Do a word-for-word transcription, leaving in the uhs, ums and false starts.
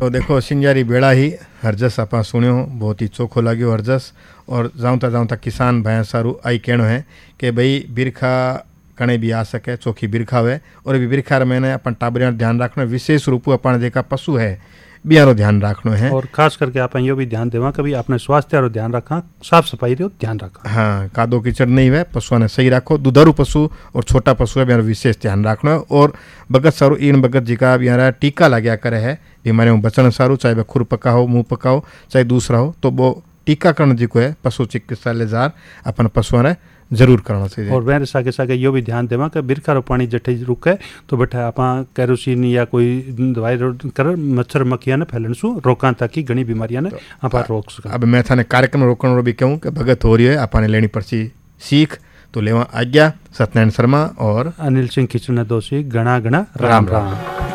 तो देखो सिंजारी बेड़ा ही हरजस आप सुनियो, बहुत ही चोखो लाग्यो हरजस। और जाऊँता जाऊँता किसान भाई सारू आई कहणो है कि भाई बिरखा कणे भी आ सके, चोखी बिरखा हुए और भी बिरखा मैंने अपन टाबरिया ध्यान रखना, विशेष रूप अपन जेका पशु है बियारो ध्यान रखना है। और खास करके आप यो भी ध्यान देवा कभी अपने स्वास्थ्य रो ध्यान रखा, साफ सफाई रो ध्यान रखा। हाँ, कादो कीचड़ नहीं हुए, पशुओं ने सही रखो। दुधारू पशु और छोटा पशु है बियारो विशेष ध्यान रखना है। और बगत सारू इन बगत जी का बियारा टीका लग्या करे है बीमारियों बचन सारू, चाहे वह खुर पका हो, मुँह पका हो, चाहे दूसरा हो, तो वो टीकाकरण जी को है पशु चिकित्सालय जार अपन पशुओं ने जरूर करना चाहिए। और वैसे सागे सागे यो भी ध्यान देवा कि बिरखा रो पानी जठे रुके तो बैठा आप केरोसिन या कोई दवाई कर मच्छर मक्खियां ने फैलन सु रोका, ताकि घनी बीमारियां ने आप रोक सका। अब मैं थाने कार्यक्रम रोकण रो भी कहूँ कि भगत हो रही है आपने लेनी पड़सी सीख, तो लेवा आज्ञा। सत्यनारायण शर्मा और अनिल सिंह खिचना दोषी, घना घना राम राम।